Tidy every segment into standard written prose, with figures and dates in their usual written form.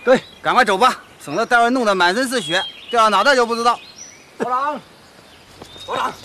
对，赶快走吧，省得待会弄得满身是血，掉到脑袋就不知道。 首长，首长，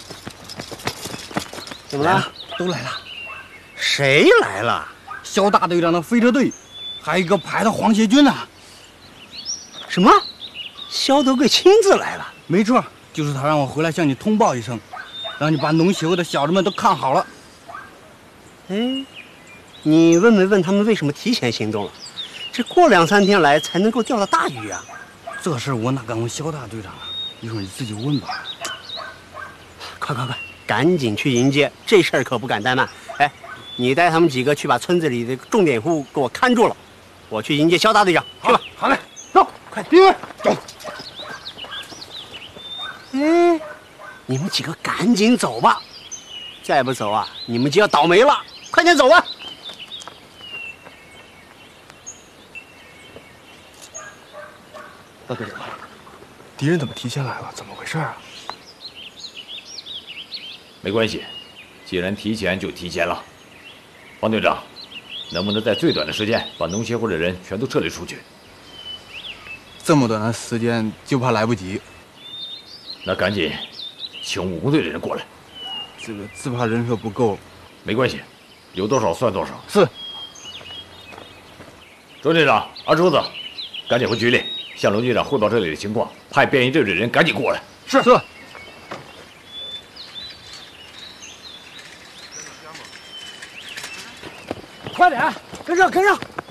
怎么了？ 都来了。 谁来了？ 肖大队长的飞车队，还有一个排的黄协军呢。 什么？肖德贵亲自来了？ 没错，就是他让我回来向你通报一声，让你把农协会的小子们都看好了。 哎，你问没问他们为什么提前行动了？这过2、3天来才能够钓到大鱼啊！ 这事我哪敢问肖大队长啊？一会儿你自己问吧。 快，赶紧去迎接，这事儿可不敢怠慢。哎，你带他们几个去把村子里的重点户给我看住了，我去迎接肖大队长。去吧。 好嘞，走，快，弟兄们走。 哎，你们几个赶紧走吧，再不走啊，你们就要倒霉了。快点走吧。 大队长，敌人怎么提前来了？怎么回事啊？ 没关系，既然提前就提前了。方队长，能不能在最短的时间把农协会的人全都撤离出去？ 这么短的时间就怕来不及。 那赶紧请武工队的人过来。 这个只怕人手不够。 没关系，有多少算多少。 是。 周队长、二柱子，赶紧回局里向罗局长汇报这里的情况，派便衣队的人赶紧过来。 是。 快点，跟上！